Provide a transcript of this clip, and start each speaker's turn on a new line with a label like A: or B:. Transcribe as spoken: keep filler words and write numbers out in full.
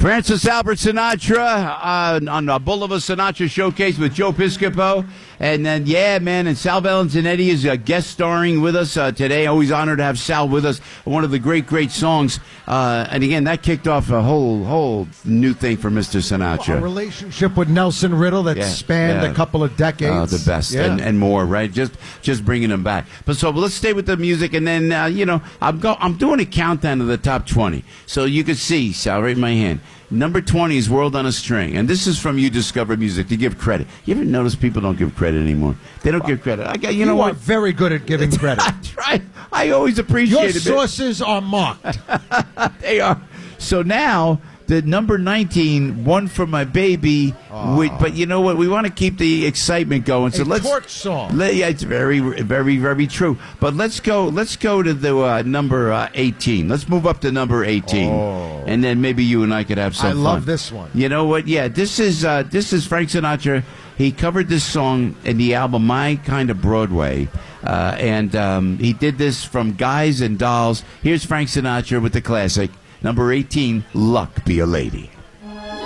A: Francis Albert Sinatra uh, on the Boulevard Sinatra Showcase with Joe Piscopo. And then, yeah, man, and Sal Valenzinetti is uh, guest starring with us uh, today. Always honored to have Sal with us. One of the great, great songs. Uh, and again, that kicked off a whole, whole new thing for Mister Sinatra.
B: A relationship with Nelson Riddle that
A: yeah,
B: spanned
A: yeah.
B: a couple of decades.
A: Uh, the best
B: yeah.
A: and, and more, right? Just just bringing them back. But so let's stay with the music, and then uh, you know I'm go I'm doing a countdown of the top twenty, so you can see, Sal, right in my hand. Number twenty is World on a String, and this is from You Discover Music to give credit. You ever notice people don't give credit anymore? They don't give credit. I got you,
B: you
A: know
B: are
A: what?
B: very good at giving credit.
A: That's right. I always appreciate
B: Your
A: it.
B: sources are marked.
A: They are. So now the number nineteen, One for My Baby.
B: Oh.
A: With, but you know what? We want to keep the excitement going. So
B: a
A: let's
B: torch song.
A: Let, yeah, it's very, very, very true. But let's go. Let's go to the uh, number uh, eighteen. Let's move up to number eighteen,
B: Oh.
A: and then maybe you and I could have some
B: I
A: fun.
B: love this one.
A: You know what? Yeah, this is uh, this is Frank Sinatra. He covered this song in the album My Kind of Broadway, uh, and um, he did this from Guys and Dolls. Here's Frank Sinatra with the classic number eighteen, Luck Be a Lady.